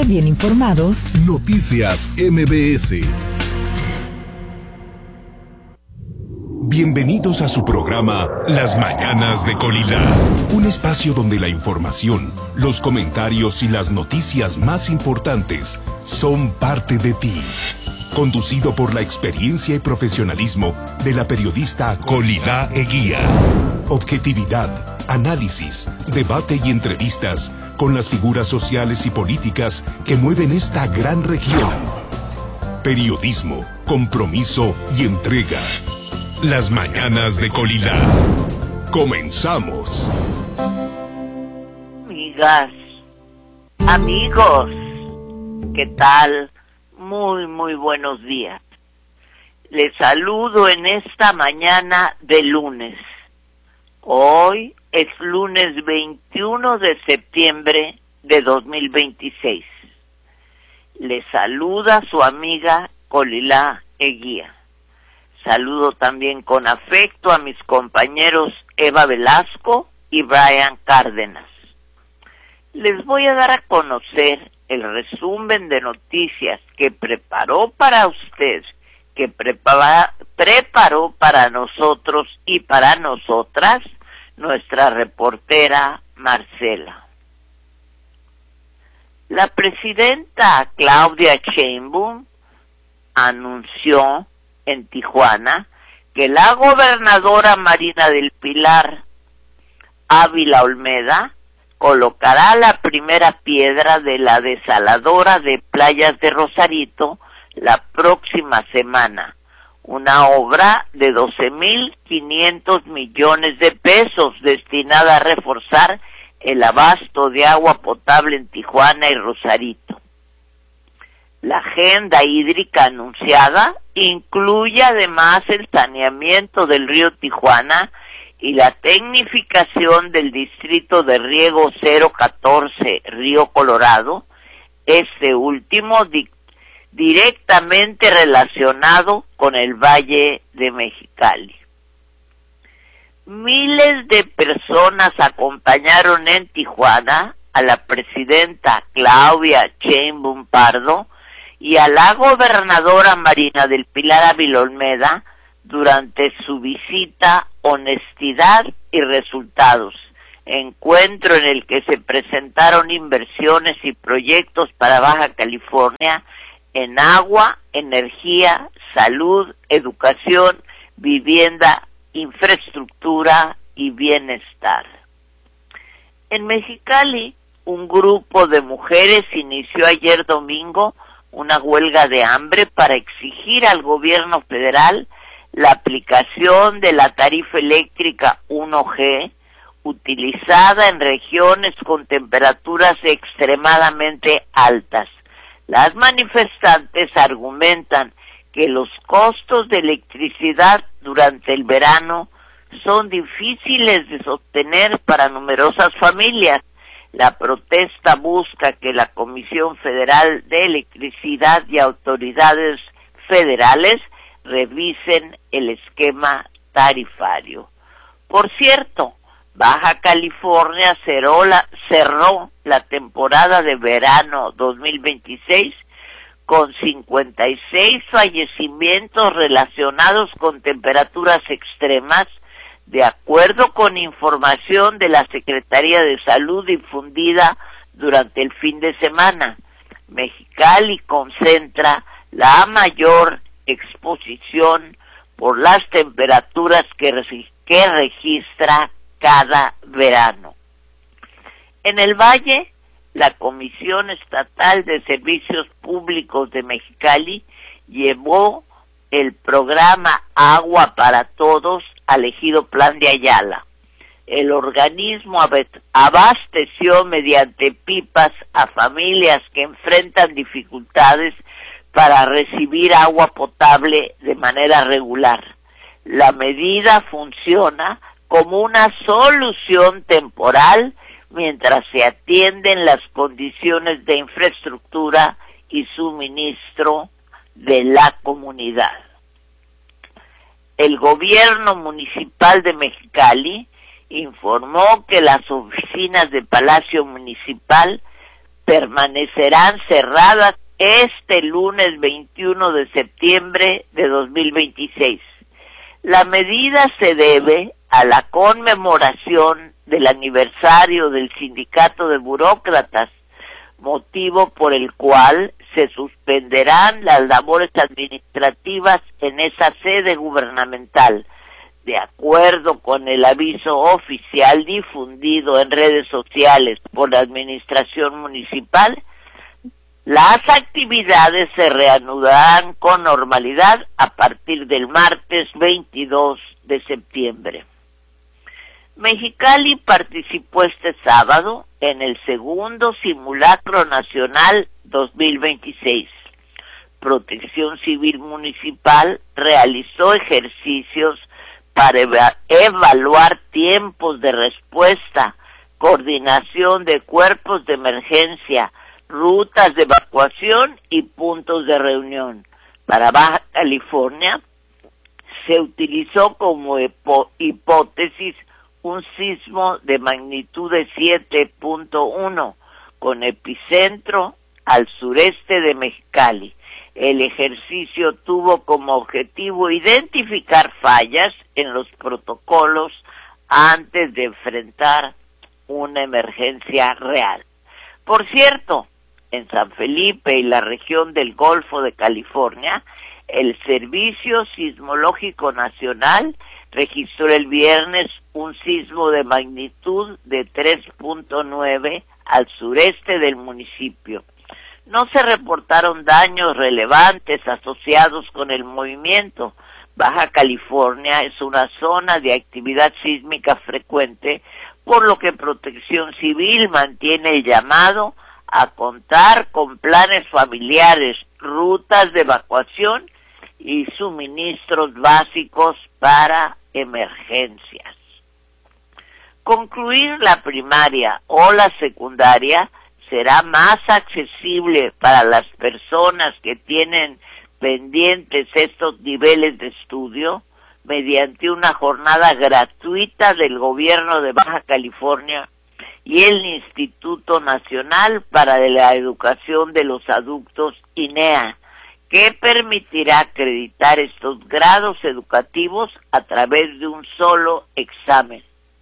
bien informados. Noticias MBS. Bienvenidos a su programa Las Mañanas de Colila, un espacio donde la información, los comentarios y las noticias más importantes son parte de ti. Conducido por la experiencia y profesionalismo de la periodista Colila Eguía. Objetividad, análisis, debate y entrevistas con las figuras sociales y políticas que mueven esta gran región. Periodismo, compromiso y entrega. Las Mañanas de Colila. Comenzamos. Amigas, amigos, ¿qué tal? Muy buenos días. Les saludo en esta mañana de lunes. Hoy es lunes 21 de septiembre de 2026. Les saluda su amiga Colila Eguía. Saludo también con afecto a mis compañeros Eva Velasco y Brian Cárdenas. Les voy a dar a conocer el resumen de noticias que preparó para usted, que preparó para nosotros y para nosotras nuestra reportera Marcela. La presidenta Claudia Sheinbaum anunció en Tijuana que la gobernadora Marina del Pilar Ávila Olmeda colocará la primera piedra de la desaladora de Playas de Rosarito la próxima semana, una obra de 12,500 millones de pesos destinada a reforzar el abasto de agua potable en Tijuana y Rosarito. La agenda hídrica anunciada incluye además el saneamiento del río Tijuana y la tecnificación del distrito de riego 014 Río Colorado, este último directamente relacionado con el Valle de Mexicali. Miles de personas acompañaron en Tijuana a la presidenta Claudia Sheinbaum Pardo y a la gobernadora Marina del Pilar Ávila Olmeda durante su visita Honestidad y Resultados, encuentro en el que se presentaron inversiones y proyectos para Baja California en agua, energía, salud, educación, vivienda, infraestructura y bienestar. En Mexicali, un grupo de mujeres inició ayer domingo una huelga de hambre para exigir al gobierno federal la aplicación de la tarifa eléctrica 1G utilizada en regiones con temperaturas extremadamente altas. Las manifestantes argumentan que los costos de electricidad durante el verano son difíciles de sostener para numerosas familias. La protesta busca que la Comisión Federal de Electricidad y autoridades federales revisen el esquema tarifario. Por cierto, Baja California cerró la temporada de verano 2026 con 56 fallecimientos relacionados con temperaturas extremas, de acuerdo con información de la Secretaría de Salud difundida durante el fin de semana. Mexicali concentra la mayor exposición por las temperaturas que registra cada verano. En el Valle, la Comisión Estatal de Servicios Públicos de Mexicali llevó el programa Agua para Todos al ejido Plan de Ayala. El organismo abasteció mediante pipas a familias que enfrentan dificultades para recibir agua potable de manera regular. La medida funciona como una solución temporal mientras se atienden las condiciones de infraestructura y suministro de la comunidad. El gobierno municipal de Mexicali informó que las oficinas de Palacio Municipal permanecerán cerradas este lunes 21 de septiembre de 2026. La medida se debe a la conmemoración del aniversario del Sindicato de Burócratas, motivo por el cual se suspenderán las labores administrativas en esa sede gubernamental, de acuerdo con el aviso oficial difundido en redes sociales por la administración municipal. Las actividades se reanudarán con normalidad a partir del martes 22 de septiembre. Mexicali participó este sábado en el segundo Simulacro Nacional 2026. Protección Civil Municipal realizó ejercicios para evaluar tiempos de respuesta, coordinación de cuerpos de emergencia, rutas de evacuación y puntos de reunión. Para Baja California se utilizó como hipótesis un sismo de magnitud de 7.1 con epicentro al sureste de Mexicali. El ejercicio tuvo como objetivo identificar fallas en los protocolos antes de enfrentar una emergencia real. Por cierto, en San Felipe y la región del Golfo de California, el Servicio Sismológico Nacional registró el viernes un sismo de magnitud de 3.9 al sureste del municipio. No se reportaron daños relevantes asociados con el movimiento. Baja California es una zona de actividad sísmica frecuente, por lo que Protección Civil mantiene el llamado a contar con planes familiares, rutas de evacuación y suministros básicos para emergencias. Concluir la primaria o la secundaria será más accesible para las personas que tienen pendientes estos niveles de estudio mediante una jornada gratuita del gobierno de Baja California y el Instituto Nacional para la Educación de los Adultos, INEA, que permitirá acreditar estos grados educativos a través de un solo examen.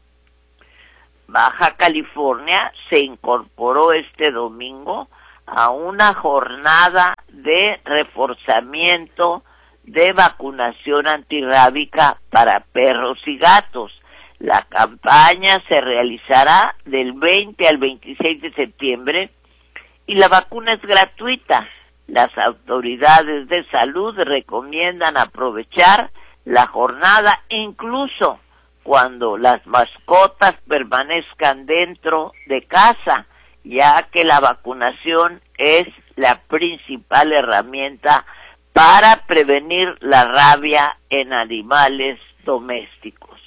Baja California se incorporó este domingo a una jornada de reforzamiento de vacunación antirrábica para perros y gatos. La campaña se realizará del 20 al 26 de septiembre y la vacuna es gratuita. Las autoridades de salud recomiendan aprovechar la jornada incluso cuando las mascotas permanezcan dentro de casa, ya que la vacunación es la principal herramienta para prevenir la rabia en animales domésticos.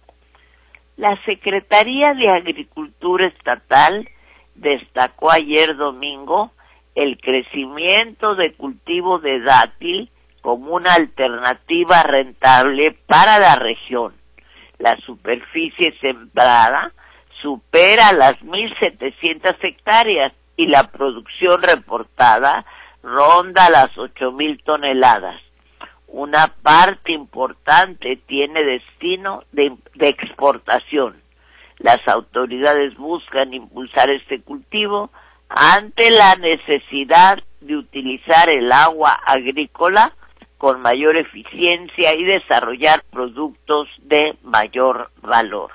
La Secretaría de Agricultura Estatal destacó ayer domingo el crecimiento de cultivo de dátil como una alternativa rentable para la región. La superficie sembrada supera las 1.700 hectáreas y la producción reportada ronda las 8.000 toneladas. Una parte importante tiene destino de exportación. Las autoridades buscan impulsar este cultivo ante la necesidad de utilizar el agua agrícola con mayor eficiencia y desarrollar productos de mayor valor.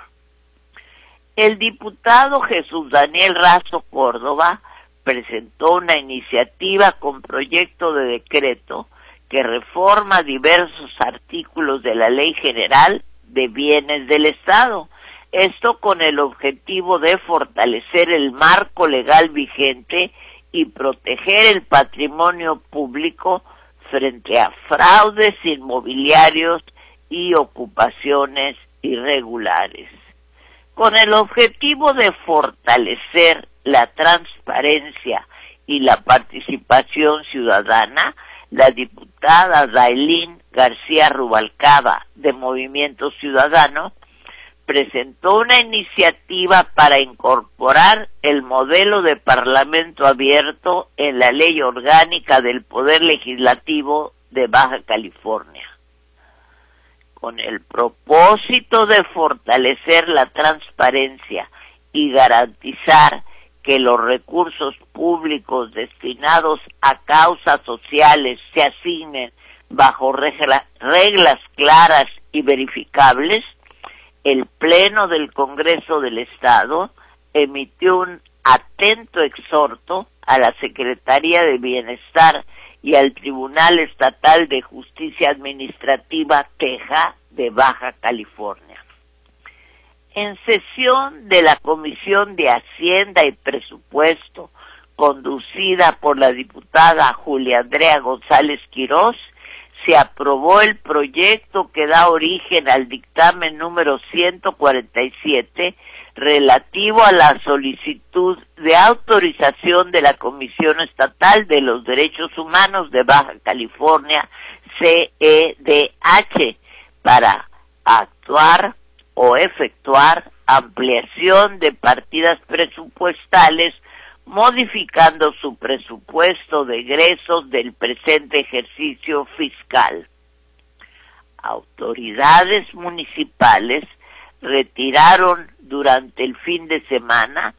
El diputado Jesús Daniel Razo Córdoba presentó una iniciativa con proyecto de decreto que reforma diversos artículos de la Ley General de Bienes del Estado. Esto con el objetivo de fortalecer el marco legal vigente y proteger el patrimonio público frente a fraudes inmobiliarios y ocupaciones irregulares. Con el objetivo de fortalecer la transparencia y la participación ciudadana, la diputada Dailín García Rubalcaba, de Movimiento Ciudadano, presentó una iniciativa para incorporar el modelo de parlamento abierto en la ley orgánica del Poder Legislativo de Baja California, con el propósito de fortalecer la transparencia y garantizar que los recursos públicos destinados a causas sociales se asignen bajo reglas claras y verificables. El Pleno del Congreso del Estado emitió un atento exhorto a la Secretaría de Bienestar y al Tribunal Estatal de Justicia Administrativa Teja de Baja California. En sesión de la Comisión de Hacienda y Presupuesto, conducida por la diputada Julia Andrea González Quirós, se aprobó el proyecto que da origen al dictamen número 147 relativo a la solicitud de autorización de la Comisión Estatal de los Derechos Humanos de Baja California, CEDH, para actuar o efectuar ampliación de partidas presupuestales, modificando su presupuesto de egresos del presente ejercicio fiscal. Autoridades municipales retiraron durante el fin de semana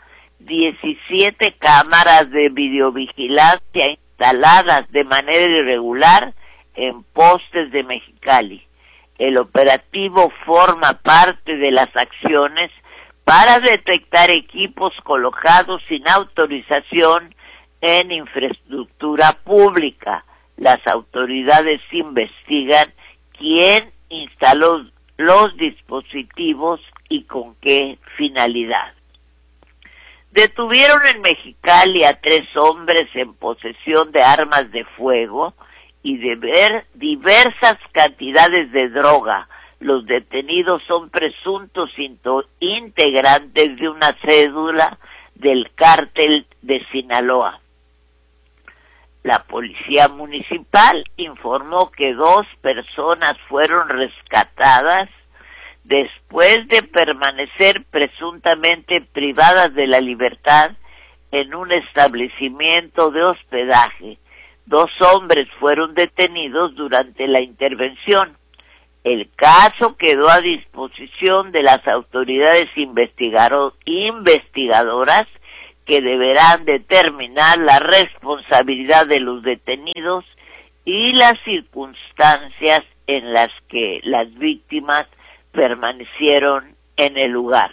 17 cámaras de videovigilancia instaladas de manera irregular en postes de Mexicali. El operativo forma parte de las acciones para detectar equipos colocados sin autorización en infraestructura pública. Las autoridades investigan quién instaló los dispositivos y con qué finalidad. Detuvieron en Mexicali a 3 hombres en posesión de armas de fuego y de diversas cantidades de droga. Los detenidos son presuntos integrantes de una cédula del cártel de Sinaloa. La policía municipal informó que 2 personas fueron rescatadas después de permanecer presuntamente privadas de la libertad en un establecimiento de hospedaje. 2 hombres fueron detenidos durante la intervención. El caso quedó a disposición de las autoridades investigadoras, que deberán determinar la responsabilidad de los detenidos y las circunstancias en las que las víctimas permanecieron en el lugar.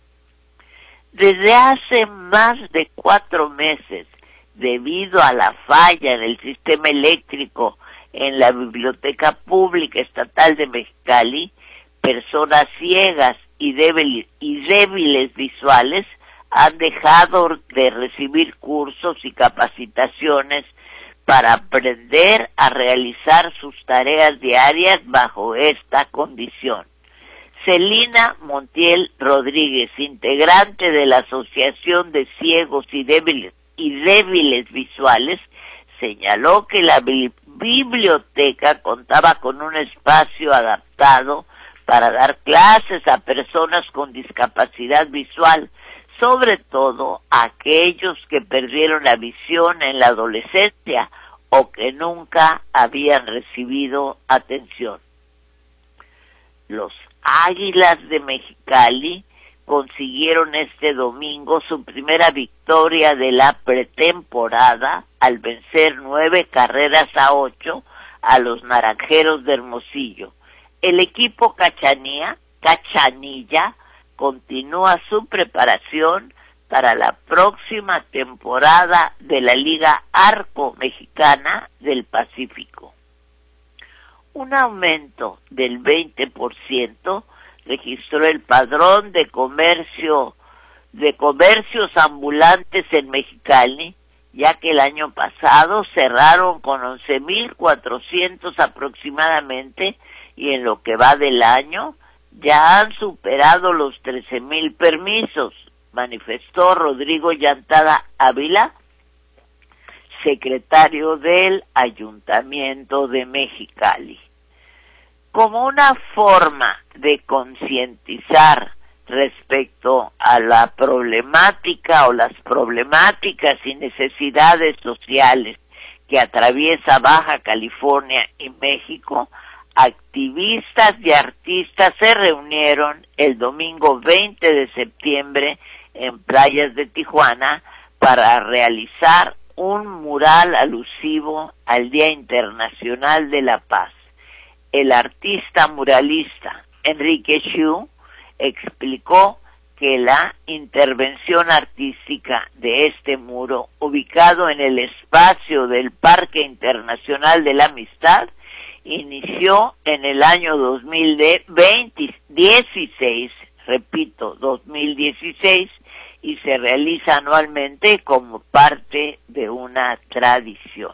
Desde hace más de 4 meses, debido a la falla en el sistema eléctrico en la Biblioteca Pública Estatal de Mexicali, personas ciegas y débiles visuales han dejado de recibir cursos y capacitaciones para aprender a realizar sus tareas diarias bajo esta condición. Celina Montiel Rodríguez, integrante de la Asociación de Ciegos y Débiles Visuales, señaló que la biblioteca contaba con un espacio adaptado para dar clases a personas con discapacidad visual, sobre todo a aquellos que perdieron la visión en la adolescencia o que nunca habían recibido atención. Los Águilas de Mexicali consiguieron este domingo su primera victoria de la pretemporada al vencer 9-8 a los Naranjeros de Hermosillo. El equipo Cachanilla continúa su preparación para la próxima temporada de la Liga Arco Mexicana del Pacífico. Un aumento del 20% registró el padrón de comercios ambulantes en Mexicali, ya que el año pasado cerraron con 11,400 aproximadamente, y en lo que va del año ya han superado los 13,000 permisos, manifestó Rodrigo Llantada Ávila, secretario del Ayuntamiento de Mexicali. Como una forma de concientizar respecto a la problemática o las problemáticas y necesidades sociales que atraviesa Baja California y México, activistas y artistas se reunieron el domingo 20 de septiembre en playas de Tijuana para realizar un mural alusivo al Día Internacional de la Paz. El artista muralista Enrique Xu explicó que la intervención artística de este muro, ubicado en el espacio del Parque Internacional de la Amistad, inició en el año 2016, repito, 2016, y se realiza anualmente como parte de una tradición.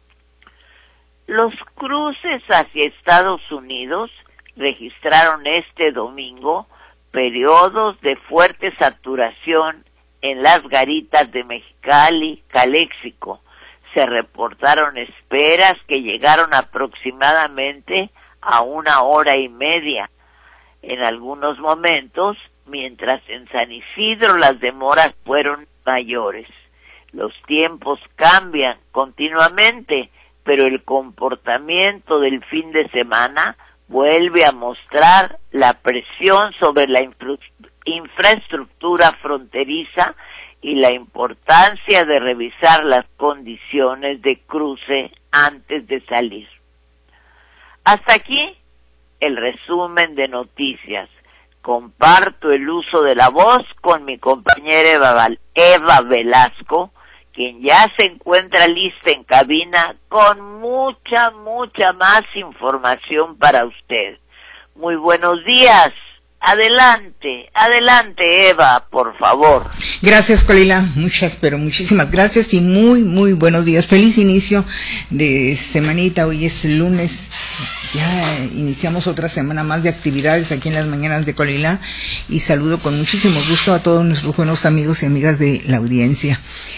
Los cruces hacia Estados Unidos registraron este domingo periodos de fuerte saturación en las garitas de Mexicali, Caléxico. Se reportaron esperas que llegaron aproximadamente a 1 hora y media en algunos momentos, mientras en San Isidro las demoras fueron mayores. Los tiempos cambian continuamente, pero el comportamiento del fin de semana vuelve a mostrar la presión sobre la infraestructura fronteriza y la importancia de revisar las condiciones de cruce antes de salir. Hasta aquí el resumen de noticias. Comparto el uso de la voz con mi compañera Eva Velasco, quien ya se encuentra lista en cabina con mucha más información para usted. Muy buenos días. Adelante, Eva, por favor. Gracias, Colila. Muchísimas gracias y muy buenos días. Feliz inicio de semanita. Hoy es lunes. Ya iniciamos otra semana más de actividades aquí en las mañanas de Colila y saludo con muchísimo gusto a todos nuestros buenos amigos y amigas de la audiencia.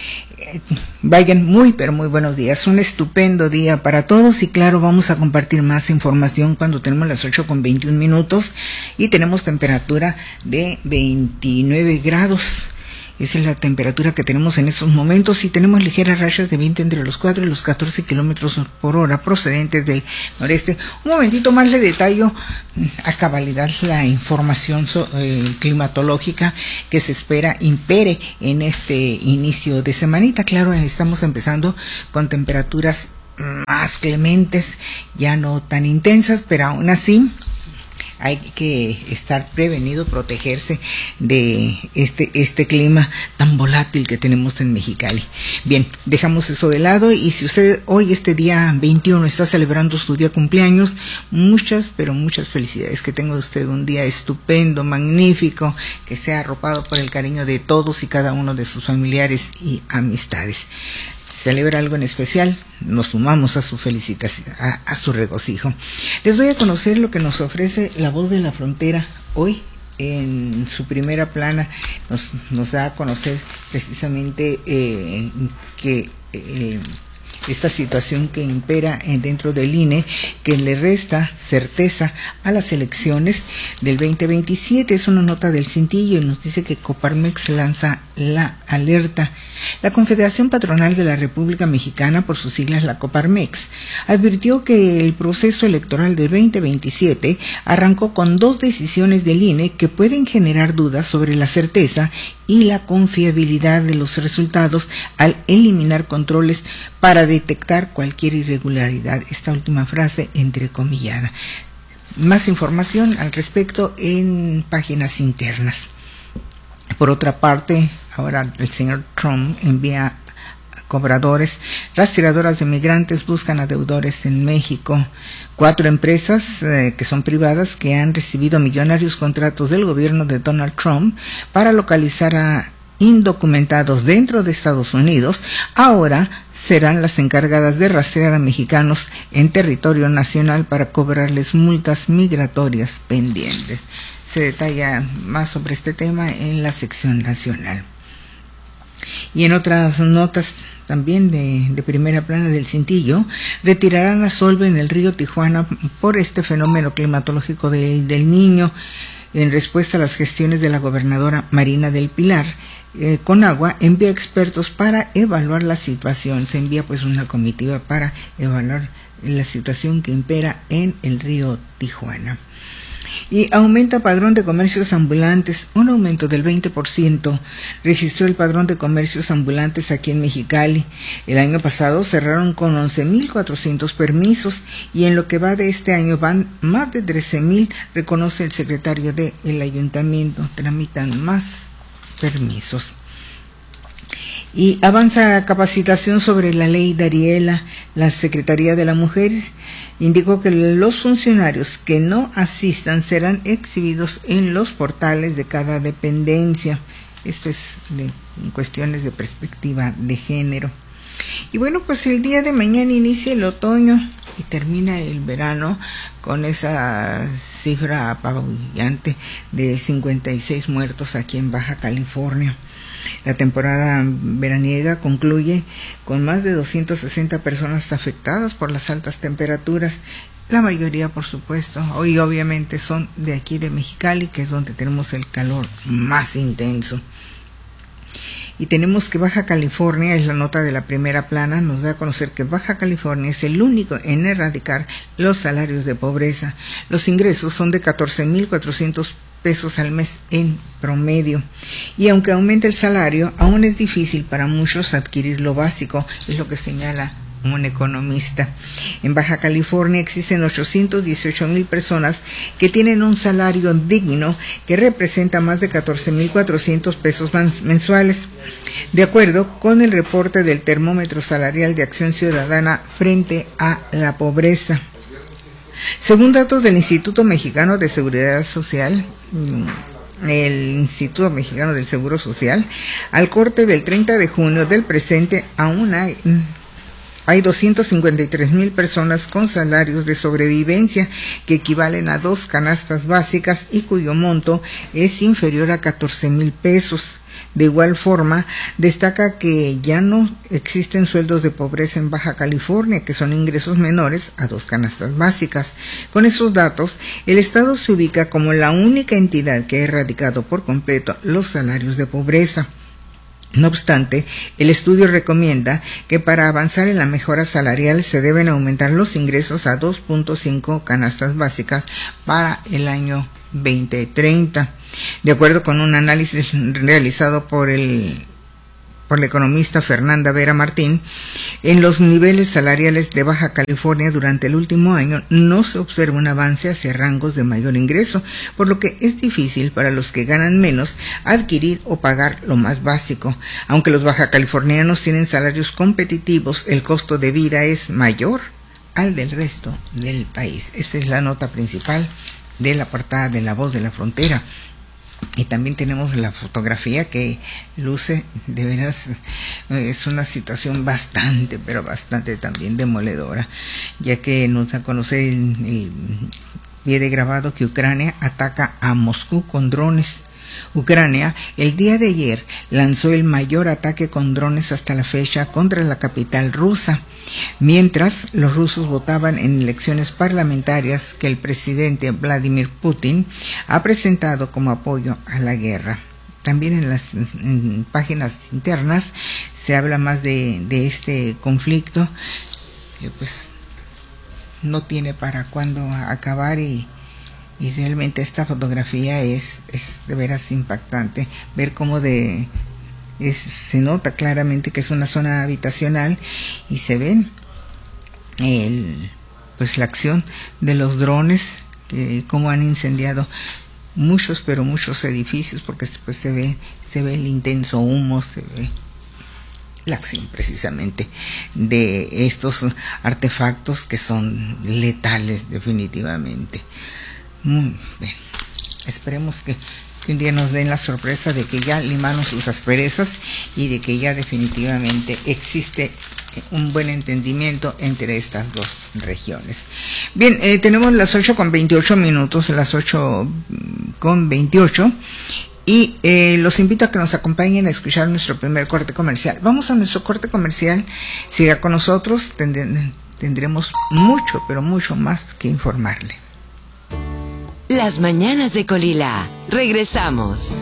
Vayan muy buenos días, un estupendo día para todos y claro, vamos a compartir más información cuando tenemos las 8:21 y tenemos temperatura de 29 grados. Esa es la temperatura que tenemos en estos momentos y tenemos ligeras rachas de viento entre los 4 y los 14 kilómetros por hora procedentes del noreste. Un momentito más le detallo a cabalidad la información climatológica que se espera impere en este inicio de semanita. Claro, estamos empezando con temperaturas más clementes, ya no tan intensas, pero aún así hay que estar prevenido, protegerse de este clima tan volátil que tenemos en Mexicali. Bien, dejamos eso de lado y si usted hoy, este día 21, está celebrando su día cumpleaños, muchas felicidades, que tenga usted un día estupendo, magnífico, que sea arropado por el cariño de todos y cada uno de sus familiares y amistades. Celebra algo en especial, nos sumamos a su felicitación, a su regocijo. Les doy a conocer lo que nos ofrece La Voz de la Frontera hoy. En su primera plana nos da a conocer precisamente que esta situación que impera dentro del INE, que le resta certeza a las elecciones del 2027. Es una nota del Cintillo y nos dice que Coparmex lanza la alerta. La Confederación Patronal de la República Mexicana, por sus siglas la Coparmex, advirtió que el proceso electoral del 2027 arrancó con 2 decisiones del INE que pueden generar dudas sobre la certeza y la confiabilidad de los resultados al eliminar controles para detectar cualquier irregularidad. Esta última frase entrecomillada. Más información al respecto en páginas internas. Por otra parte, ahora el señor Trump envía a cobradores. Rastreadoras de migrantes buscan a deudores en México. 4 empresas que son privadas que han recibido millonarios contratos del gobierno de Donald Trump para localizar a indocumentados dentro de Estados Unidos, ahora serán las encargadas de rastrear a mexicanos en territorio nacional para cobrarles multas migratorias pendientes. Se detalla más sobre este tema en la sección nacional. Y en otras notas también de primera plana del Cintillo, retirarán a Solve en el río Tijuana por este fenómeno climatológico del Niño. en respuesta a las gestiones de la gobernadora Marina del Pilar, Conagua envía expertos para evaluar la situación. Se envía pues una comitiva para evaluar la situación que impera en el río Tijuana. Y aumenta padrón de comercios ambulantes, un aumento del 20% registró el padrón de comercios ambulantes aquí en Mexicali. El año pasado cerraron con 11,400 permisos y en lo que va de este año van más de 13,000, reconoce el secretario del ayuntamiento, tramitan más permisos. Y avanza capacitación sobre la ley Dariela. La Secretaría de la Mujer indicó que los funcionarios que no asistan serán exhibidos en los portales de cada dependencia. Esto es de cuestiones de perspectiva de género. Y bueno, pues el día de mañana inicia el otoño y termina el verano con esa cifra apabullante de 56 muertos aquí en Baja California. La temporada veraniega concluye con más de 260 personas afectadas por las altas temperaturas. La mayoría, por supuesto, hoy obviamente son de aquí de Mexicali, que es donde tenemos el calor más intenso. Y tenemos que Baja California, es la nota de la primera plana, nos da a conocer que Baja California es el único en erradicar los salarios de pobreza. Los ingresos son de 14,400 pesos al mes en promedio. Y aunque aumente el salario, aún es difícil para muchos adquirir lo básico, es lo que señala un economista. En Baja California existen 818,000 personas que tienen un salario digno que representa más de 14,400 pesos mensuales, de acuerdo con el reporte del termómetro salarial de Acción Ciudadana frente a la pobreza. Según datos del Instituto Mexicano de Seguridad Social, el Instituto Mexicano del Seguro Social, al corte del 30 de junio del presente, aún hay 253,000 personas con salarios de sobrevivencia que equivalen a 2 canastas básicas y cuyo monto es inferior a 14,000 pesos. De igual forma, destaca que ya no existen sueldos de pobreza en Baja California, que son ingresos menores a 2 canastas básicas. Con esos datos, el Estado se ubica como la única entidad que ha erradicado por completo los salarios de pobreza. No obstante, el estudio recomienda que para avanzar en la mejora salarial se deben aumentar los ingresos a 2.5 canastas básicas para el año 2030. De acuerdo con un análisis realizado por la economista Fernanda Vera Martín, en los niveles salariales de Baja California durante el último año no se observa un avance hacia rangos de mayor ingreso, por lo que es difícil para los que ganan menos adquirir o pagar lo más básico. Aunque los bajacalifornianos tienen salarios competitivos, el costo de vida es mayor al del resto del país. Esta es la nota principal de la portada de La Voz de la Frontera. Y también tenemos la fotografía que luce, de veras, es una situación bastante, pero bastante también demoledora, ya que nos da a conocer el pie de grabado que Ucrania ataca a Moscú con drones. Ucrania el día de ayer lanzó el mayor ataque con drones hasta la fecha contra la capital rusa, mientras los rusos votaban en elecciones parlamentarias que el presidente Vladimir Putin ha presentado como apoyo a la guerra. También en páginas internas se habla más de este conflicto, que pues no tiene para cuándo acabar, y realmente esta fotografía es de veras impactante, ver cómo se nota claramente que es una zona habitacional y se ven pues la acción de los drones, cómo han incendiado muchos edificios, porque pues se ve el intenso humo, se ve la acción precisamente de estos artefactos que son letales definitivamente. Bien. Esperemos que un día nos den la sorpresa de que ya limaron sus asperezas y de que ya definitivamente existe un buen entendimiento entre estas dos regiones. Bien, tenemos las 8:28, las 8:28, y los invito a que nos acompañen a escuchar nuestro primer corte comercial. Vamos a nuestro corte comercial, siga con nosotros, tendremos mucho, pero mucho más que informarle. Las mañanas de Colila. Regresamos.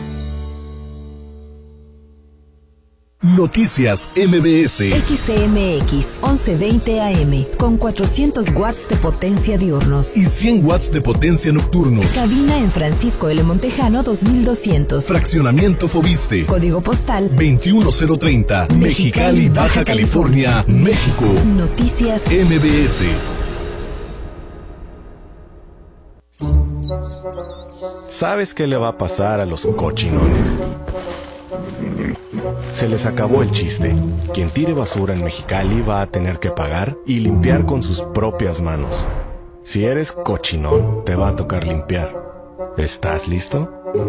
Noticias MBS. XCMX 1120 AM con 400 watts de potencia diurnos y 100 watts de potencia nocturnos. Cabina en Francisco L. Montejano 2200. Fraccionamiento Fobiste. Código postal 21030. Mexicali, Baja California, México. Noticias MBS. ¿Sabes qué le va a pasar a los cochinones? Se les acabó el chiste. Quien tire basura en Mexicali va a tener que pagar y limpiar con sus propias manos. Si eres cochinón, te va a tocar limpiar. ¿Estás listo?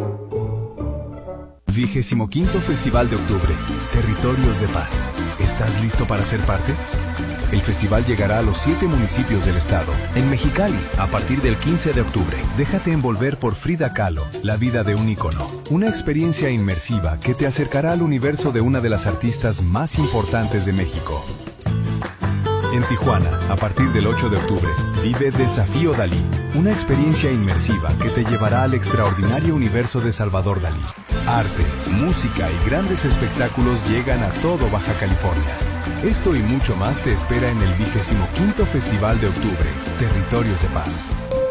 25º Festival de Octubre, Territorios de Paz. ¿Estás listo para ser parte? El festival llegará a los 7 municipios del estado. En Mexicali, a partir del 15 de octubre. Déjate envolver por Frida Kahlo, La vida de un ícono. Una experiencia inmersiva que te acercará al universo de una de las artistas más importantes de México. En Tijuana, a partir del 8 de octubre, vive Desafío Dalí, una experiencia inmersiva que te llevará al extraordinario universo de Salvador Dalí. Arte, música y grandes espectáculos llegan a todo Baja California. Esto y mucho más te espera en el 25º Festival de Octubre, Territorios de Paz.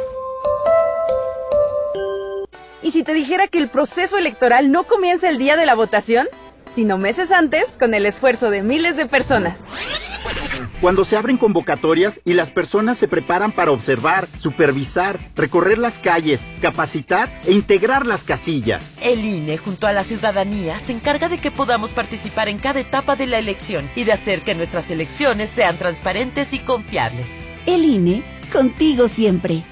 ¿Y si te dijera que el proceso electoral no comienza el día de la votación, sino meses antes, con el esfuerzo de miles de personas? Cuando se abren convocatorias y las personas se preparan para observar, supervisar, recorrer las calles, capacitar e integrar las casillas. El INE, junto a la ciudadanía, se encarga de que podamos participar en cada etapa de la elección y de hacer que nuestras elecciones sean transparentes y confiables. El INE, contigo siempre.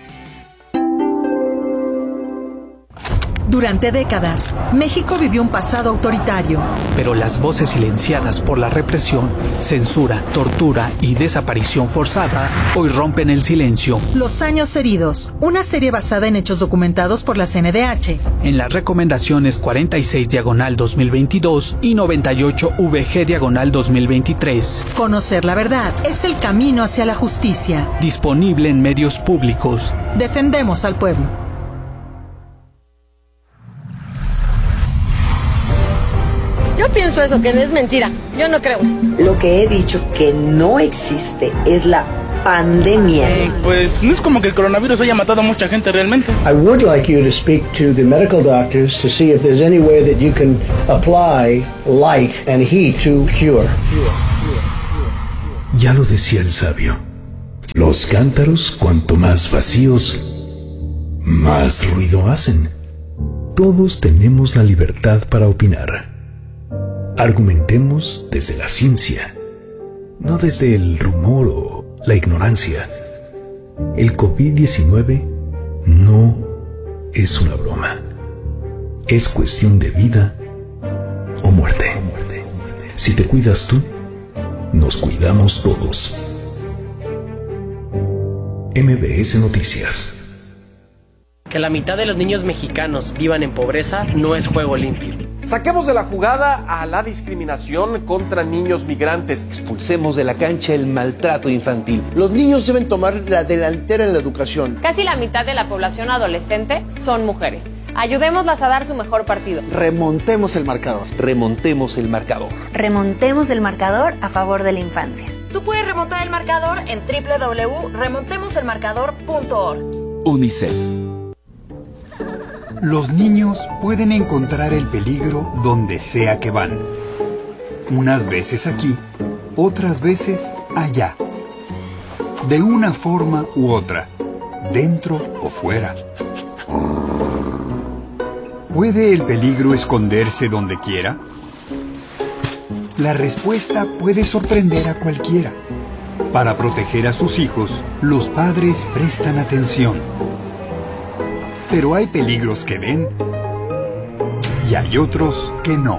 Durante décadas, México vivió un pasado autoritario. Pero las voces silenciadas por la represión, censura, tortura y desaparición forzada hoy rompen el silencio. Los años heridos, una serie basada en hechos documentados por la CNDH. En las recomendaciones 46/2022 y 98VG/2023. Conocer la verdad es el camino hacia la justicia. Disponible en medios públicos. Defendemos al pueblo. Yo pienso eso, que es mentira. Yo no creo. Lo que he dicho que no existe es la pandemia. Pues no es como que el coronavirus haya matado a mucha gente realmente. I would like you to speak to the medical doctors to see if there's any way that you can apply light and heat to cure. Ya lo decía el sabio. Los cántaros, cuanto más vacíos, más ruido hacen. Todos tenemos la libertad para opinar. Argumentemos desde la ciencia, no desde el rumor o la ignorancia. El COVID-19 no es una broma. Es cuestión de vida o muerte. Si te cuidas tú, nos cuidamos todos. MBS Noticias. Que la mitad de los niños mexicanos vivan en pobreza no es juego limpio. Saquemos de la jugada a la discriminación contra niños migrantes. Expulsemos de la cancha el maltrato infantil. Los niños deben tomar la delantera en la educación. Casi la mitad de la población adolescente son mujeres. Ayudémoslas a dar su mejor partido. Remontemos el marcador. Remontemos el marcador. Remontemos el marcador a favor de la infancia. Tú puedes remontar el marcador en www.remontemoselmarcador.org. UNICEF. Los niños pueden encontrar el peligro donde sea que van. Unas veces aquí, otras veces allá. De una forma u otra, dentro o fuera. ¿Puede el peligro esconderse donde quiera? La respuesta puede sorprender a cualquiera. Para proteger a sus hijos, los padres prestan atención. Pero hay peligros que ven y hay otros que no.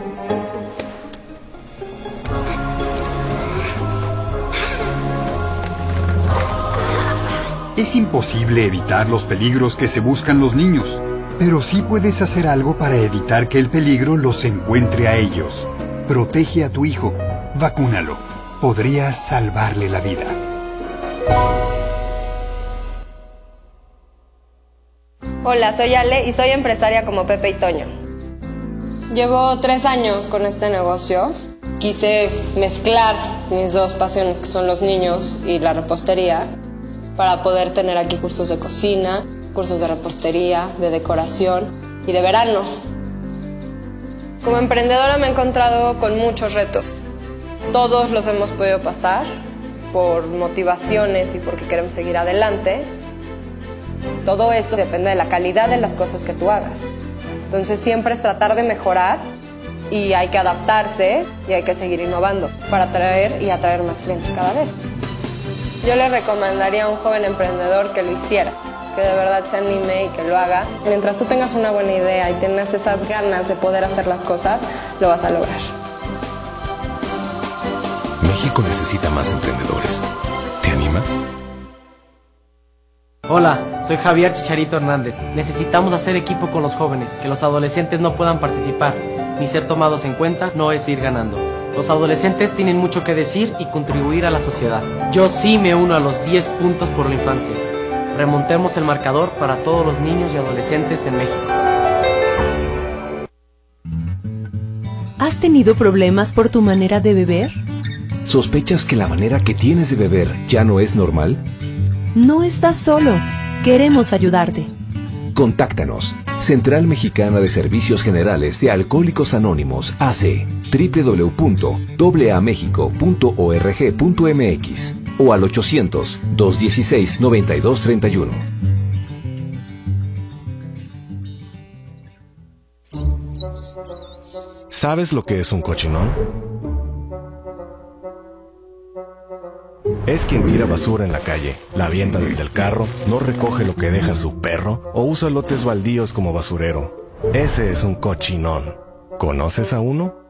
Es imposible evitar los peligros que se buscan los niños, pero sí puedes hacer algo para evitar que el peligro los encuentre a ellos. Protege a tu hijo, vacúnalo. Podrías salvarle la vida. Hola, soy Ale y soy empresaria como Pepe y Toño. Llevo 3 años con este negocio. Quise mezclar mis dos pasiones, que son los niños y la repostería, para poder tener aquí cursos de cocina, cursos de repostería, de decoración y de verano. Como emprendedora me he encontrado con muchos retos. Todos los hemos podido pasar por motivaciones y porque queremos seguir adelante. Todo esto depende de la calidad de las cosas que tú hagas. Entonces siempre es tratar de mejorar y hay que adaptarse y hay que seguir innovando para atraer y atraer más clientes cada vez. Yo le recomendaría a un joven emprendedor que lo hiciera, que de verdad se anime y que lo haga. Mientras tú tengas una buena idea y tengas esas ganas de poder hacer las cosas, lo vas a lograr. México necesita más emprendedores. ¿Te animas? Hola, soy Javier Chicharito Hernández. Necesitamos hacer equipo con los jóvenes, que los adolescentes no puedan participar, ni ser tomados en cuenta no es ir ganando. Los adolescentes tienen mucho que decir y contribuir a la sociedad. Yo sí me uno a los 10 puntos por la infancia. Remontemos el marcador para todos los niños y adolescentes en México. ¿Has tenido problemas por tu manera de beber? ¿Sospechas que la manera que tienes de beber ya no es normal? No estás solo. Queremos ayudarte. Contáctanos. Central Mexicana de Servicios Generales de Alcohólicos Anónimos, AC, www.aamexico.org.mx o al 800-216-9231. ¿Sabes lo que es un cochinón? Es quien tira basura en la calle, la avienta desde el carro, no recoge lo que deja su perro o usa lotes baldíos como basurero. Ese es un cochinón. ¿Conoces a uno?